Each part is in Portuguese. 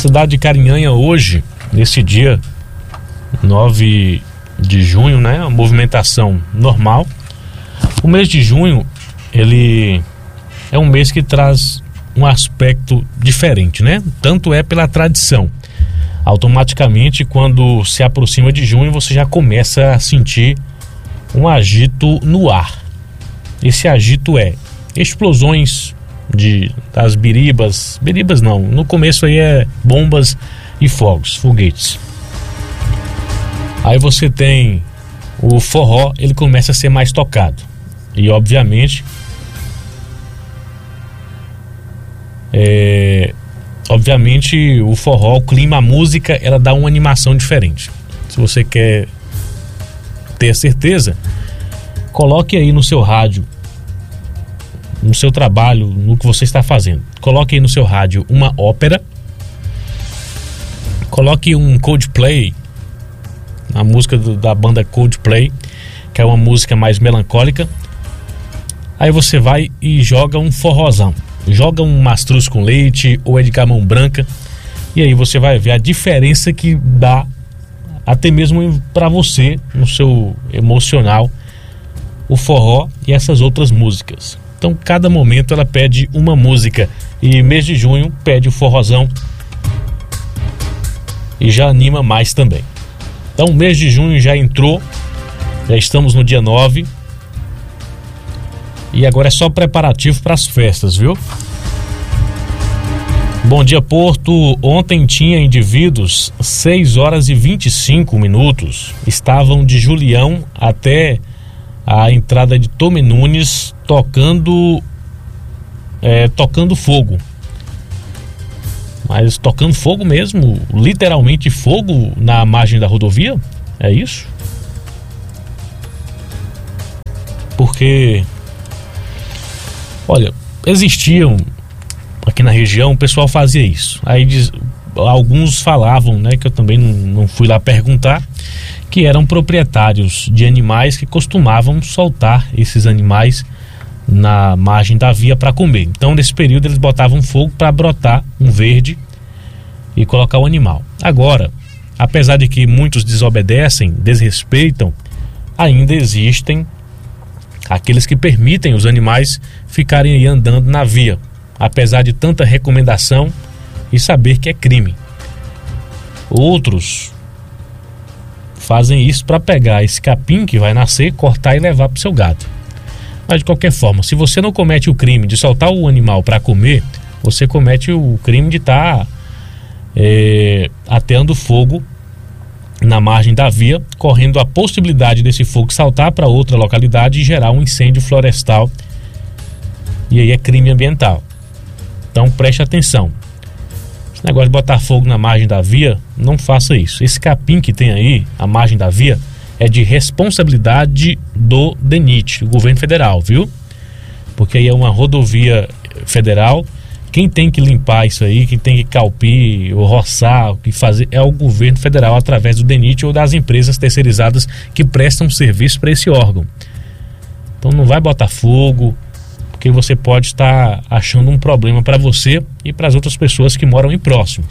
cidade de Carinhanha hoje, nesse dia 9 de junho, né? A movimentação normal. O mês de junho, ele é um mês que traz um aspecto diferente, né? Tanto é pela tradição. Automaticamente, quando se aproxima de junho, você já começa a sentir um agito no ar. Esse agito é explosões das biribas não, no começo aí é bombas e fogos, foguetes. Aí você tem o forró, ele começa a ser mais tocado. E obviamente o forró, o clima, a música, ela dá uma animação diferente. Se você quer ter certeza, coloque aí no seu rádio, no seu trabalho, no que você está fazendo. Coloque aí no seu rádio uma ópera, coloque um Coldplay, a música da banda Coldplay, que é uma música mais melancólica. Aí você vai e joga um forrozão, joga um mastruz com leite ou Edgar Mão Branca, e aí você vai ver a diferença que dá até mesmo para você, no seu emocional, o forró e essas outras músicas. Então cada momento ela pede uma música, e mês de junho pede o forrozão e já anima mais também. Então o mês de junho já entrou, já estamos no dia 9, e agora é só preparativo para as festas, viu? Bom dia, Porto. Ontem tinha indivíduos 6 horas e 25 minutos. Estavam de Julião até a entrada de Tome Nunes tocando fogo. Mas tocando fogo mesmo, literalmente fogo na margem da rodovia? É isso? Porque, olha, existiam aqui na região, o pessoal fazia isso. Aí alguns falavam, né, que eu também não fui lá perguntar, que eram proprietários de animais que costumavam soltar esses animais na margem da via para comer. Então, nesse período, eles botavam fogo para brotar um verde e colocar o animal. Agora, apesar de que muitos desobedecem, desrespeitam, ainda existem aqueles que permitem os animais ficarem aí andando na via, apesar de tanta recomendação e saber que é crime. Outros fazem isso para pegar esse capim que vai nascer, cortar e levar para o seu gado. Mas de qualquer forma, se você não comete o crime de soltar o animal para comer, você comete o crime de estar ateando fogo na margem da via, correndo a possibilidade desse fogo saltar para outra localidade e gerar um incêndio florestal. E aí é crime ambiental. Então preste atenção. Esse negócio de botar fogo na margem da via, não faça isso. Esse capim que tem aí, a margem da via, é de responsabilidade do DENIT, o governo federal, viu? Porque aí é uma rodovia federal. Quem tem que limpar isso aí, quem tem que calpir ou roçar, o que fazer é o governo federal através do DENIT ou das empresas terceirizadas que prestam serviço para esse órgão. Então não vai botar fogo, porque você pode estar achando um problema para você e para as outras pessoas que moram em próximo.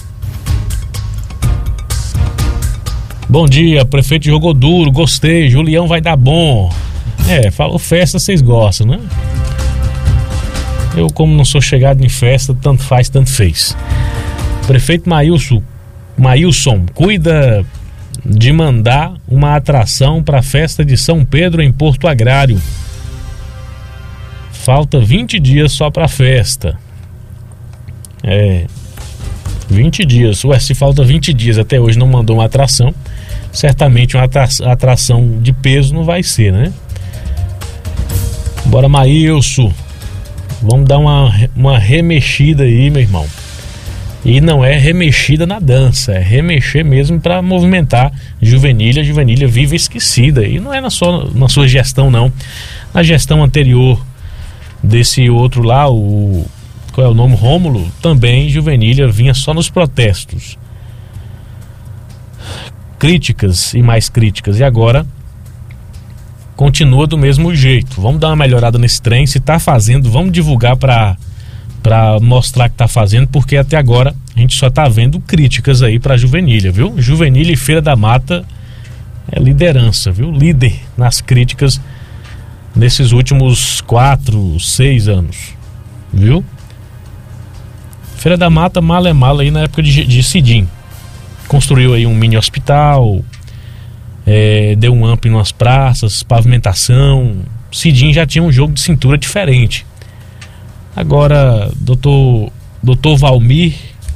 Bom dia, prefeito jogou duro, gostei, Julião vai dar bom. Falou festa, vocês gostam, né? Eu, como não sou chegado em festa, tanto faz, tanto fez. Prefeito Maílson, cuida de mandar uma atração para a festa de São Pedro em Porto Agrário. Falta 20 dias só para a festa. 20 dias. Ué, se falta 20 dias até hoje não mandou uma atração, certamente uma atração de peso não vai ser, né? Bora, Maílson. Vamos dar uma remexida aí, meu irmão. E não é remexida na dança, é remexer mesmo para movimentar Juvenília. Juvenília vive esquecida. E não é na sua gestão, não. Na gestão anterior desse outro lá, qual é o nome? Rômulo, também Juvenília vinha só nos protestos. Críticas e mais críticas. E agora continua do mesmo jeito. Vamos dar uma melhorada nesse trem. Se tá fazendo, vamos divulgar para para mostrar que está fazendo, porque até agora a gente só está vendo críticas aí para a Juvenília, viu? Juvenília e Feira da Mata é liderança, viu? Líder nas críticas nesses últimos 4, 6 anos, viu? Feira da Mata mala é mala aí na época de Cidim. Construiu aí um mini hospital, deu um amplo nas praças, pavimentação. Cidim já tinha um jogo de cintura diferente. Agora, doutor Valmir,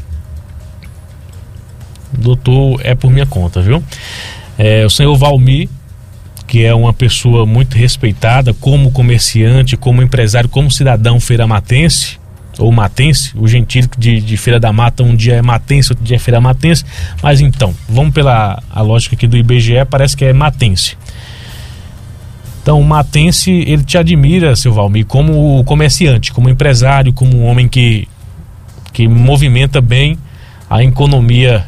doutor é por minha conta, viu? O senhor Valmir, que é uma pessoa muito respeitada como comerciante, como empresário, como cidadão feiramatense, ou matense, o gentilico de Feira da Mata um dia é matense, outro dia é feira matense, mas então, vamos pela a lógica aqui do IBGE, parece que é matense. Então, o matense, ele te admira, seu Valmir, como comerciante, como empresário, como um homem que movimenta bem a economia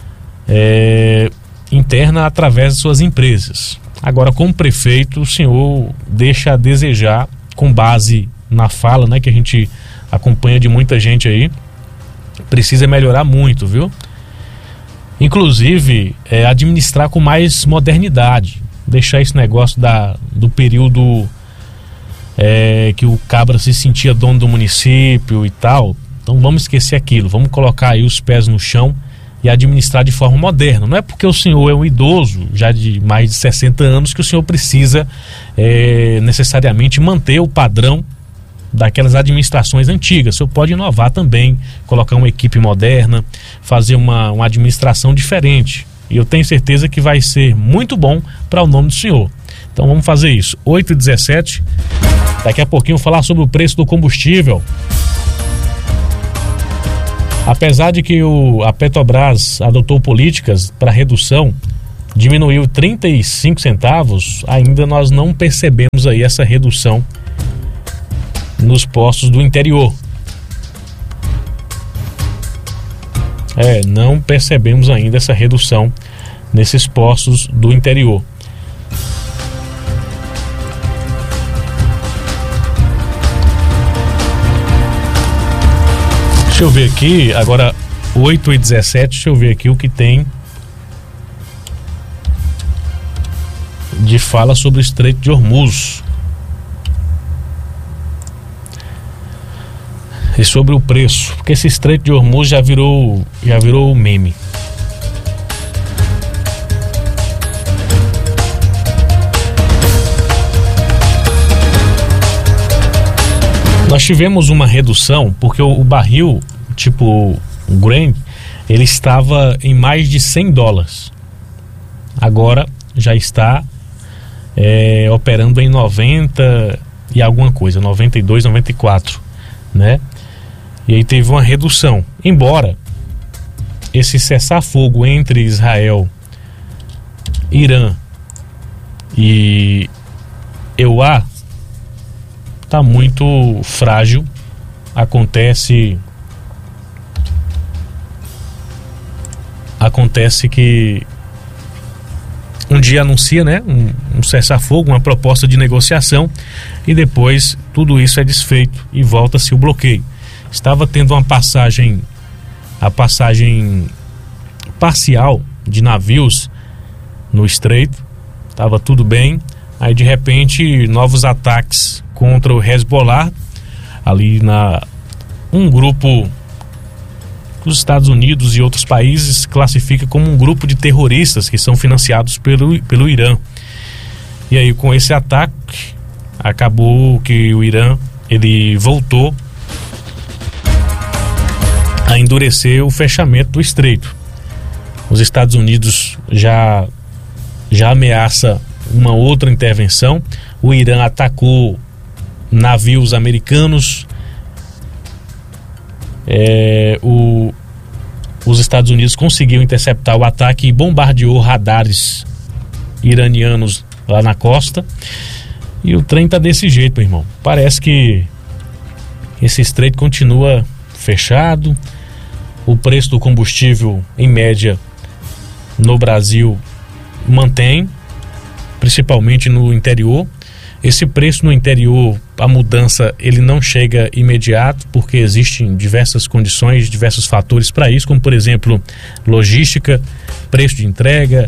interna através de suas empresas. Agora, como prefeito, o senhor deixa a desejar, com base na fala, né, que a gente acompanha de muita gente aí, precisa melhorar muito, viu? Inclusive, administrar com mais modernidade, deixar esse negócio do período que o cabra se sentia dono do município e tal. Então vamos esquecer aquilo, vamos colocar aí os pés no chão e administrar de forma moderna. Não é porque o senhor é um idoso, já de mais de 60 anos, que o senhor precisa necessariamente manter o padrão daquelas administrações antigas. O senhor pode inovar também, colocar uma equipe moderna, fazer uma administração diferente. E eu tenho certeza que vai ser muito bom para o nome do senhor. Então vamos fazer isso. 8h17, daqui a pouquinho falar sobre o preço do combustível. Apesar de que a Petrobras adotou políticas para redução, diminuiu 35 centavos, ainda nós não percebemos aí essa redução nos postos do interior. Não percebemos ainda essa redução nesses postos do interior. Deixa eu ver aqui, agora 8h17, deixa eu ver aqui o que tem de fala sobre o Estreito de Hormuz. E sobre o preço, porque esse Estreito de Hormuz já virou meme. Nós tivemos uma redução porque o barril, tipo o Brent, ele estava em mais de $100. Agora já está operando em 90 e alguma coisa, 92, 94, né? E aí teve uma redução. Embora esse cessar-fogo entre Israel, Irã e EUA está muito frágil. Acontece que um dia anuncia, né, um cessar-fogo, uma proposta de negociação, e depois tudo isso é desfeito e volta-se o bloqueio. Estava tendo a passagem parcial de navios no estreito, estava tudo bem, aí de repente novos ataques contra o Hezbollah, ali um grupo que os Estados Unidos e outros países classifica como um grupo de terroristas que são financiados pelo Irã. E aí com esse ataque acabou que o Irã ele voltou a endurecer o fechamento do estreito. Os Estados Unidos já ameaça uma outra intervenção. O Irã atacou navios americanos. Os Estados Unidos conseguiu interceptar o ataque e bombardeou radares iranianos lá na costa. E o trem tá desse jeito, meu irmão. Parece que esse estreito continua fechado. O preço do combustível, em média, no Brasil, mantém, principalmente no interior. Esse preço no interior, a mudança ele não chega imediato, porque existem diversas condições, diversos fatores para isso, como por exemplo logística, preço de entrega,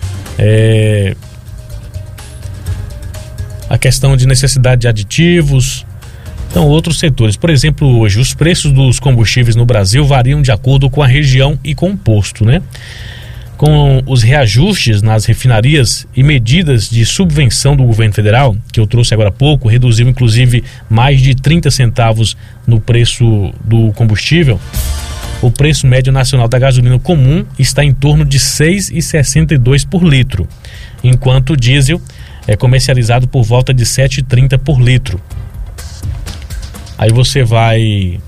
a questão de necessidade de aditivos. Então, outros setores, por exemplo, hoje os preços dos combustíveis no Brasil variam de acordo com a região e com o posto, né? Com os reajustes nas refinarias e medidas de subvenção do governo federal, que eu trouxe agora há pouco, reduziu inclusive mais de 30 centavos no preço do combustível. O preço médio nacional da gasolina comum está em torno de R$ 6,62 por litro, enquanto o diesel é comercializado por volta de R$ 7,30 por litro. Aí você vai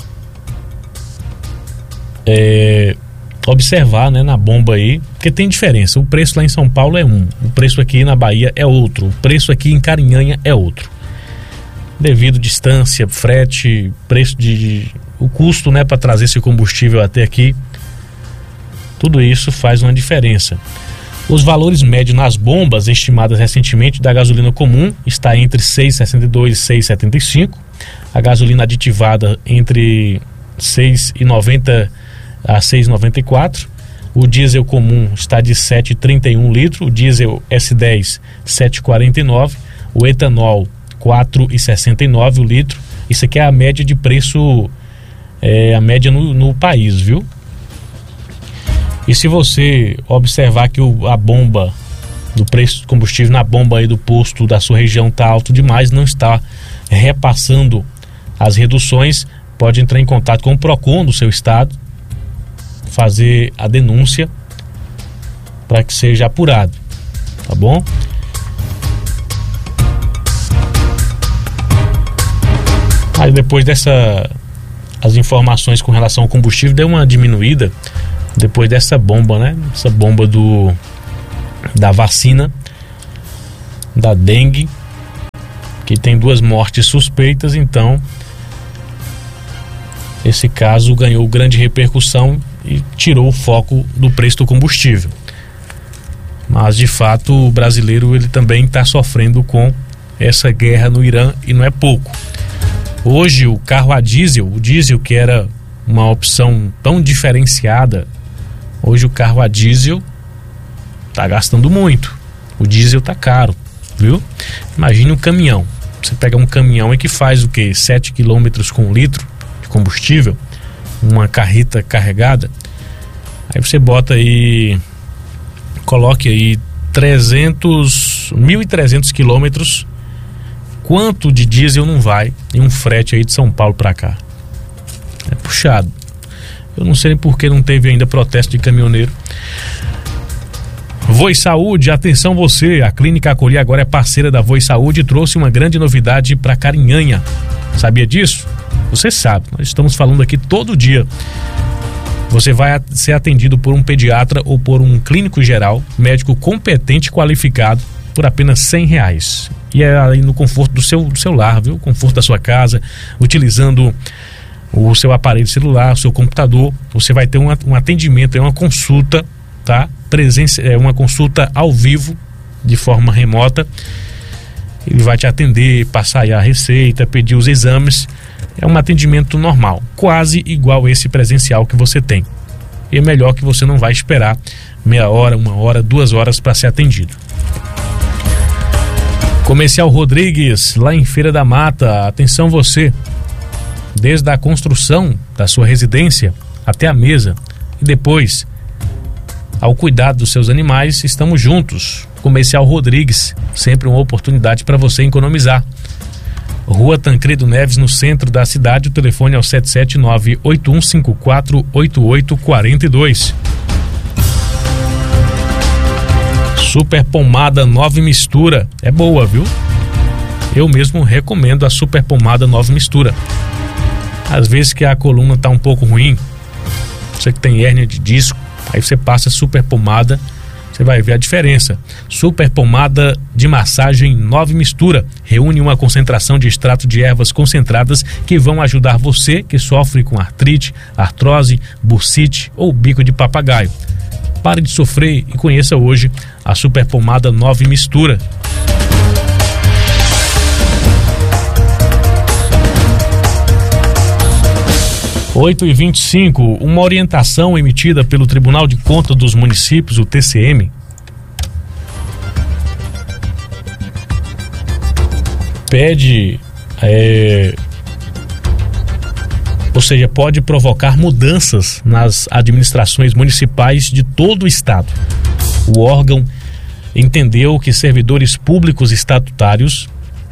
observar, né, na bomba aí, porque tem diferença. O preço lá em São Paulo é um, o preço aqui na Bahia é outro, o preço aqui em Carinhanha é outro. Devido distância, frete, preço o custo, né, para trazer esse combustível até aqui, tudo isso faz uma diferença. Os valores médios nas bombas estimadas recentemente da gasolina comum está entre R$ 6,62 e R$ 6,75. A gasolina aditivada entre R$ 6,90 a R$ 6,94. O diesel comum está de 7,31 litro, o diesel S10 7,49, o etanol 4,69 o litro. Isso aqui é a média de preço, a média no país, viu? E se você observar que a bomba, do preço do combustível na bomba aí do posto da sua região está alto demais, não está repassando as reduções, pode entrar em contato com o PROCON do seu estado, fazer a denúncia para que seja apurado, tá bom? Aí depois as informações com relação ao combustível deu uma diminuída depois dessa bomba, né? Essa bomba da vacina da dengue, que tem 2 mortes suspeitas. Então esse caso ganhou grande repercussão e tirou o foco do preço do combustível. Mas de fato o brasileiro ele também está sofrendo com essa guerra no Irã, e não é pouco. Hoje o carro a diesel, o diesel que era uma opção tão diferenciada, hoje o carro a diesel está gastando muito. O diesel está caro, viu? Imagine um caminhão. Você pega um caminhão que faz o quê? 7 quilômetros com 1 litro de combustível, uma carreta carregada. Aí você bota aí, coloque aí 1.300 quilômetros. Quanto de diesel não vai em um frete aí de São Paulo para cá? É puxado. Eu não sei por que não teve ainda protesto de caminhoneiro. Voi Saúde, atenção você, a Clínica Acolher agora é parceira da Voi Saúde e trouxe uma grande novidade para Carinhanha. Sabia disso? Você sabe, nós estamos falando aqui todo dia. Você vai ser atendido por um pediatra ou por um clínico geral, médico competente e qualificado, por apenas R$100. E é aí no conforto do seu lar, viu? Conforto da sua casa, utilizando o seu aparelho celular, o seu computador. Você vai ter um atendimento, uma consulta, tá? Uma consulta ao vivo, de forma remota. Ele vai te atender, passar aí a receita, pedir os exames. É um atendimento normal, quase igual esse presencial que você tem. E é melhor que você não vai esperar meia hora, 1 hora, 2 horas para ser atendido. Comercial Rodrigues, lá em Feira da Mata, atenção você, desde a construção da sua residência até a mesa e depois ao cuidado dos seus animais, estamos juntos. Comercial Rodrigues, sempre uma oportunidade para você economizar. Rua Tancredo Neves, no centro da cidade, o telefone é o 779-8154-8842. Super Pomada Nova Mistura, é boa, viu? Eu mesmo recomendo a Super Pomada Nova Mistura. Às vezes que a coluna tá um pouco ruim, você que tem hérnia de disco, aí você passa Super Pomada, você vai ver a diferença. Super Pomada de massagem Nova Mistura reúne uma concentração de extrato de ervas concentradas que vão ajudar você que sofre com artrite, artrose, bursite ou bico de papagaio. Pare de sofrer e conheça hoje a Super Pomada Nova Mistura. 8h25, uma orientação emitida pelo Tribunal de Contas dos Municípios, o TCM, pede, ou seja, pode provocar mudanças nas administrações municipais de todo o estado. O órgão entendeu que servidores públicos estatutários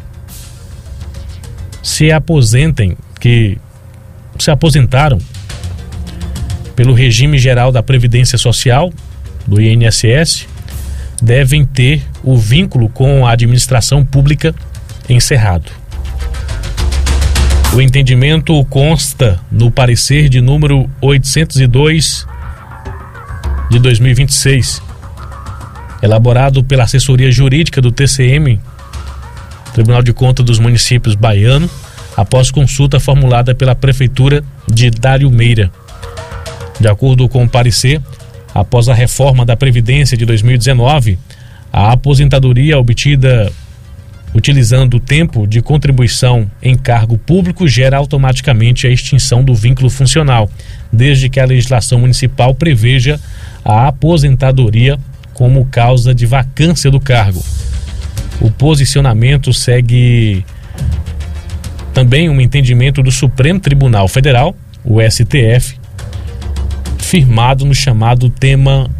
que se aposentaram pelo regime geral da Previdência Social, do INSS, devem ter o vínculo com a administração pública encerrado. O entendimento consta no parecer de número 802 de 2026, elaborado pela assessoria jurídica do TCM, Tribunal de Contas dos Municípios baiano, após consulta formulada pela Prefeitura de Dário Meira. De acordo com o parecer, após a reforma da Previdência de 2019, a aposentadoria obtida utilizando o tempo de contribuição em cargo público gera automaticamente a extinção do vínculo funcional, desde que a legislação municipal preveja a aposentadoria como causa de vacância do cargo. O posicionamento segue também um entendimento do Supremo Tribunal Federal, o STF, firmado no chamado tema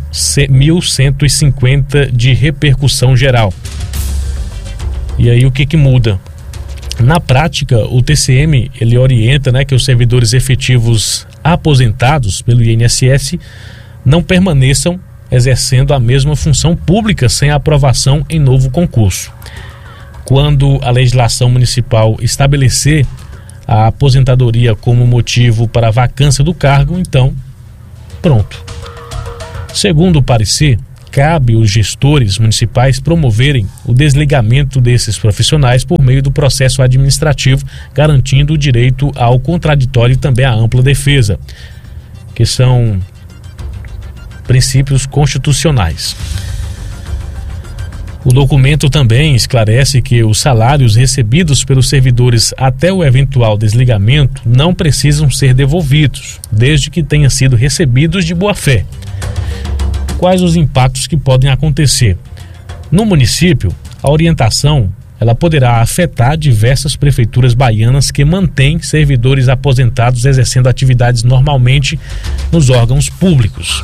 1150 de repercussão geral. E aí o que muda? Na prática, o TCM ele orienta, que os servidores efetivos aposentados pelo INSS não permaneçam exercendo a mesma função pública sem aprovação em novo concurso. Quando a legislação municipal estabelecer a aposentadoria como motivo para a vacância do cargo, então, pronto. Segundo o parecer, cabe aos gestores municipais promoverem o desligamento desses profissionais por meio do processo administrativo, garantindo o direito ao contraditório e também à ampla defesa, que são princípios constitucionais. O documento também esclarece que os salários recebidos pelos servidores até o eventual desligamento não precisam ser devolvidos, desde que tenham sido recebidos de boa-fé. Quais os impactos que podem acontecer? No município, a orientação ela poderá afetar diversas prefeituras baianas que mantêm servidores aposentados exercendo atividades normalmente nos órgãos públicos.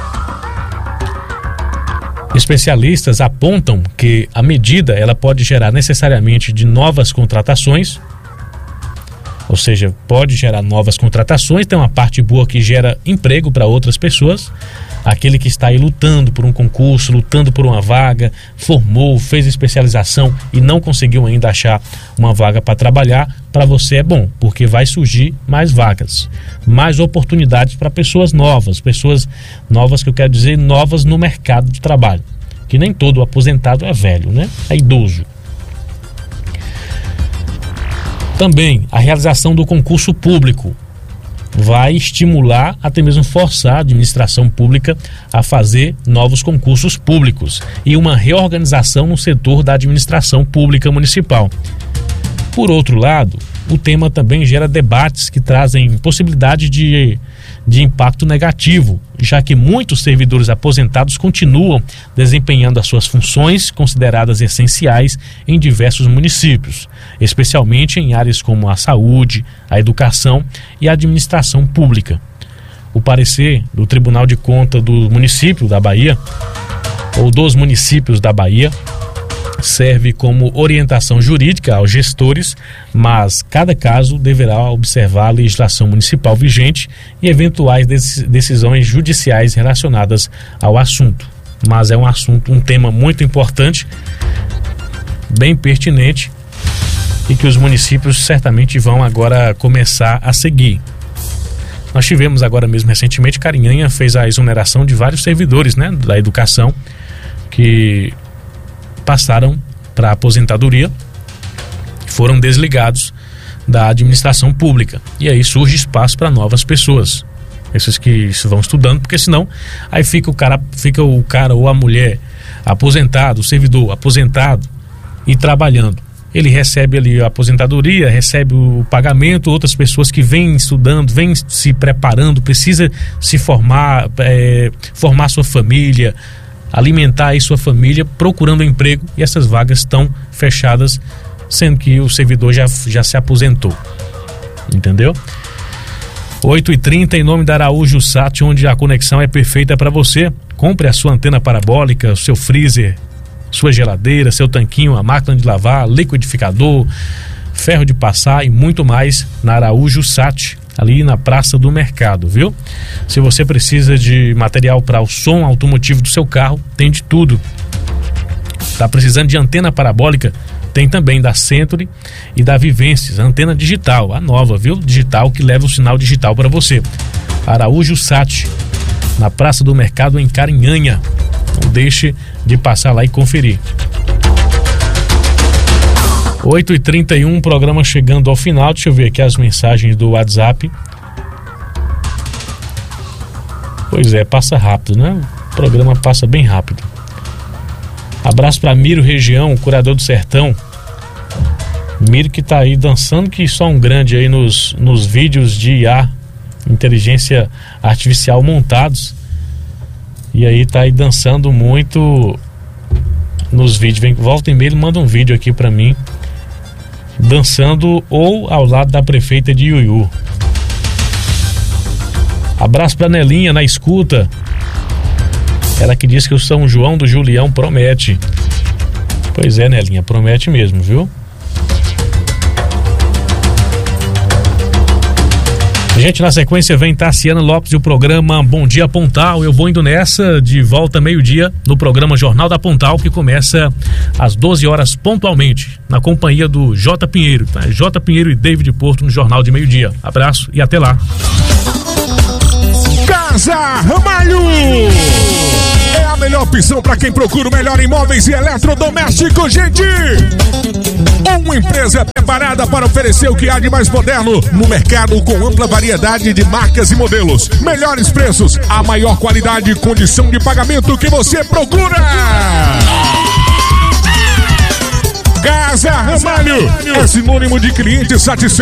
Especialistas apontam que a medida ela pode gerar necessariamente de novas contratações, ou seja, pode gerar novas contratações. Tem uma parte boa que gera emprego para outras pessoas. Aquele que está aí lutando por um concurso, lutando por uma vaga, formou, fez especialização e não conseguiu ainda achar uma vaga para trabalhar, para você é bom, porque vai surgir mais vagas, mais oportunidades para pessoas novas que eu quero dizer novas no mercado de trabalho, que nem todo aposentado é velho, é idoso. Também a realização do concurso público vai estimular, até mesmo forçar a administração pública a fazer novos concursos públicos e uma reorganização no setor da administração pública municipal. Por outro lado, o tema também gera debates que trazem possibilidade de impacto negativo, já que muitos servidores aposentados continuam desempenhando as suas funções consideradas essenciais em diversos municípios, especialmente em áreas como a saúde, a educação e a administração pública. O parecer do Tribunal de Contas do município da Bahia, ou dos municípios da Bahia, serve como orientação jurídica aos gestores, mas cada caso deverá observar a legislação municipal vigente e eventuais decisões judiciais relacionadas ao assunto. Mas é um tema muito importante, bem pertinente e que os municípios certamente vão agora começar a seguir. Nós tivemos agora mesmo recentemente, Carinhanha fez a exoneração de vários servidores, da educação que passaram para a aposentadoria, foram desligados da administração pública. E aí surge espaço para novas pessoas, esses que vão estudando, porque senão aí fica o cara ou a mulher aposentado, o servidor aposentado e trabalhando. ele recebe ali a aposentadoria, recebe o pagamento, outras pessoas que vêm estudando, vêm se preparando, precisa se formar, formar sua família, alimentar aí sua família, procurando emprego, e essas vagas estão fechadas, sendo que o servidor já se aposentou. Entendeu? 8h30, em nome da Araújo Sat, onde a conexão é perfeita para você. Compre a sua antena parabólica, o seu freezer, sua geladeira, seu tanquinho, a máquina de lavar, liquidificador, ferro de passar e muito mais na Araújo Sat, ali na Praça do Mercado, viu? Se você precisa de material para o som automotivo do seu carro, tem de tudo. Tá precisando de antena parabólica? Tem também da Century e da Vivências, antena digital, a nova, viu? Digital, que leva o sinal digital para você. Araújo Sat, na Praça do Mercado, em Carinhanha. Não deixe de passar lá e conferir. 8h31, programa chegando ao final. Deixa eu ver aqui as mensagens do WhatsApp. Pois é, passa rápido, né? O programa passa bem rápido. Abraço para Miro Região, curador do Sertão. Miro que tá aí dançando que só um grande aí nos vídeos de IA, inteligência artificial montados. E aí tá aí dançando muito nos vídeos. Volta e meia, ele manda um vídeo aqui para mim dançando ou ao lado da prefeita de Iuiú. Abraço pra Nelinha na escuta. Ela que disse que o São João do Julião promete. Pois é, Nelinha, promete mesmo, viu? Gente, na sequência vem Tassiana Lopes e o programa Bom Dia Pontal. Eu vou indo nessa, de volta meio-dia no programa Jornal da Pontal, que começa às 12 horas pontualmente, na companhia do J. Pinheiro, tá? J. Pinheiro e David Porto no Jornal de Meio-Dia. Abraço e até lá. Casa Ramalho é a melhor opção para quem procura o melhor imóveis e eletrodomésticos, gente. Uma empresa preparada para oferecer o que há de mais moderno no mercado, com ampla variedade de marcas e modelos, melhores preços, a maior qualidade e condição de pagamento que você procura. Casa Ramalho é sinônimo de cliente satisfeito